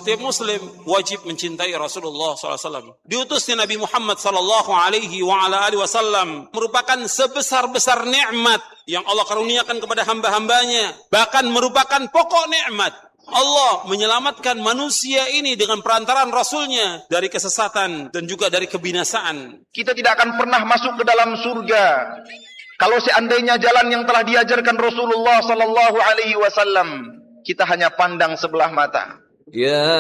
setiap muslim wajib mencintai Rasulullah SAW. Diutusnya Nabi Muhammad SAW merupakan sebesar-besar nikmat yang Allah karuniakan kepada hamba-hambanya. Bahkan merupakan pokok nikmat. Allah menyelamatkan manusia ini dengan perantaraan Rasulnya dari kesesatan dan juga dari kebinasaan. Kita tidak akan pernah masuk ke dalam surga kalau seandainya jalan yang telah diajarkan Rasulullah sallallahu alaihi wasallam kita hanya pandang sebelah mata.